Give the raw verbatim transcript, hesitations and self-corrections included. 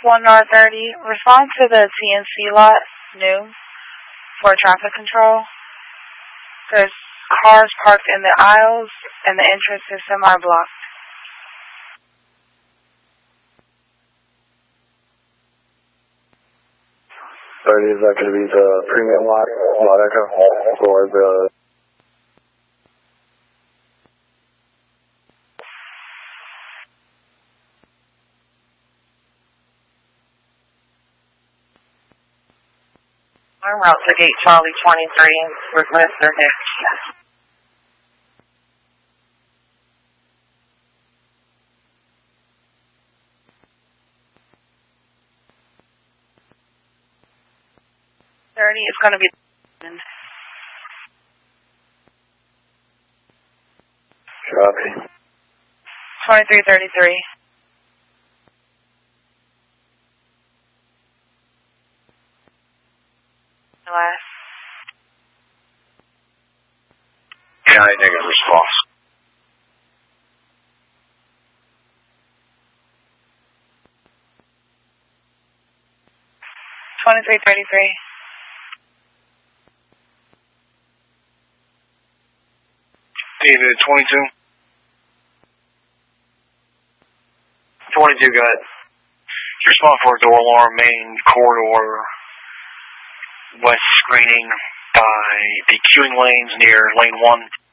one North thirty, respond to the T N C lot, new, for traffic control. There's cars parked in the aisles, and the entrance is semi-blocked. thirty, is that going to be the premium lot, lot echo, or the... En route to gate Charlie twenty-three with Mister Hicks. thirty is going to be... Copy. twenty-three thirty-three. Last. Yeah, negative response. twenty-three thirty-three. David, twenty-two. twenty-two, good. Respond for a door alarm, main corridor, west screening by the queuing lanes near lane one.